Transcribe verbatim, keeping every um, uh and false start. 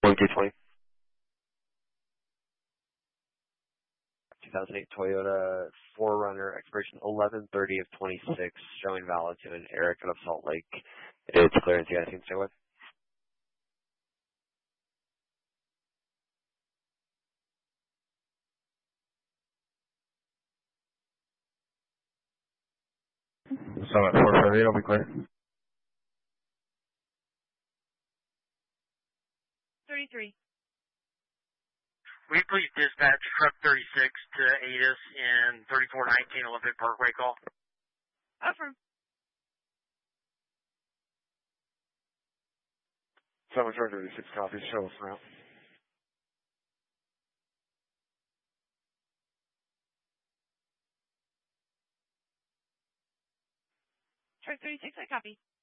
K twenty. two thousand eight Toyota four runner, expiration eleven thirty of twenty-six, showing valid to an Eric out of Salt Lake. It's clearance you guys can stay with. Summit four five eight, I'll be clear. thirty-three. Will you please dispatch truck thirty-six to aid us in thirty-four nineteen Olympic Parkway call? Affirm. Summit thirty-six copies, show us now. Truck thirty-six, I copy.